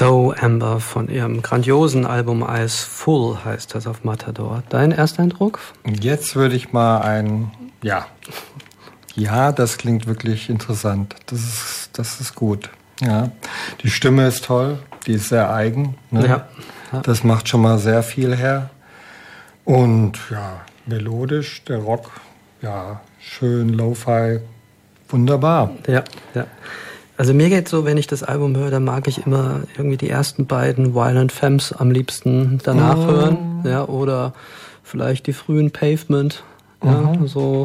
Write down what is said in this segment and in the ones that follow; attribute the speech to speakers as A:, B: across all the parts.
A: Zoe Amber von ihrem grandiosen Album Eyes Full heißt das auf Matador. Dein Ersteindruck?
B: Jetzt würde ich mal ja, das klingt wirklich interessant. Das ist gut. Ja, die Stimme ist toll, die ist sehr eigen. Ne?
A: Ja.
B: Das macht schon mal sehr viel her. Und ja, melodisch, der Rock, ja, schön, Lo-Fi, wunderbar.
A: Ja. Also mir geht's so, wenn ich das Album höre, dann mag ich immer irgendwie die ersten beiden Violent Femmes am liebsten danach hören, ja, oder vielleicht die frühen Pavement, ja, so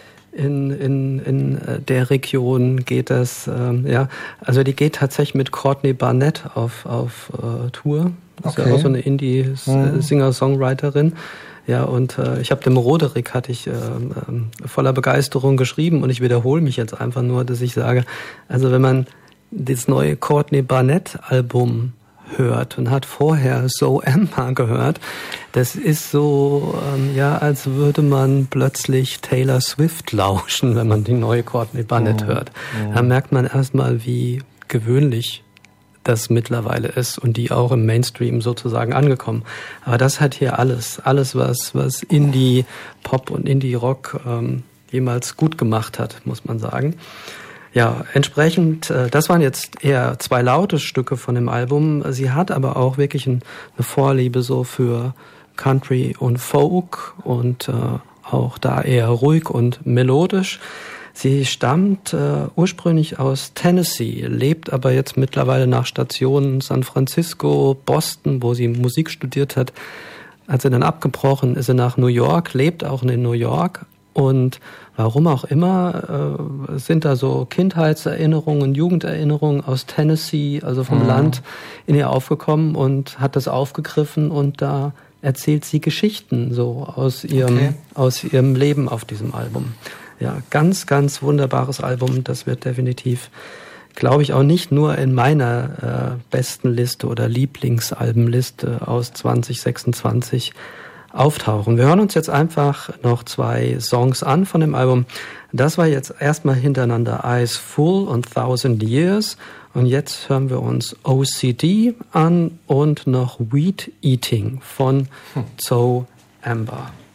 A: in der Region geht das, ja, also die geht tatsächlich mit Courtney Barnett auf Tour, ist ja auch so eine Indie-Singer-Songwriterin. Ja, und ich habe dem Roderick hatte ich voller Begeisterung geschrieben und ich wiederhole mich jetzt einfach nur, dass ich sage, also wenn man das neue Courtney Barnett Album hört und hat vorher Zoe Amber gehört, das ist so, ja, als würde man plötzlich Taylor Swift lauschen, wenn man die neue Courtney Barnett hört. Da merkt man erstmal, wie gewöhnlich das mittlerweile ist und die auch im Mainstream sozusagen angekommen. Aber das hat hier alles was Indie-Pop und Indie-Rock jemals gut gemacht hat, muss man sagen. Ja, entsprechend, das waren jetzt eher zwei laute Stücke von dem Album. Sie hat aber auch wirklich eine Vorliebe so für Country und Folk und auch da eher ruhig und melodisch. Sie stammt ursprünglich aus Tennessee, lebt aber jetzt mittlerweile nach Stationen San Francisco, Boston, wo sie Musik studiert hat. Als sie dann abgebrochen ist sie nach New York, lebt auch in New York. Und warum auch immer sind da so Kindheitserinnerungen, Jugenderinnerungen aus Tennessee, also vom Land, in ihr aufgekommen und hat das aufgegriffen und da erzählt sie Geschichten so aus ihrem Leben auf diesem Album. Ja, ganz, ganz wunderbares Album. Das wird definitiv, glaube ich, auch nicht nur in meiner besten Liste oder Lieblingsalbenliste aus 2026 auftauchen. Wir hören uns jetzt einfach noch 2 Songs an von dem Album. Das war jetzt erstmal hintereinander Eyes Full und 1000 Years. Und jetzt hören wir uns OCD an und noch Weed Eating von Zoe Amber.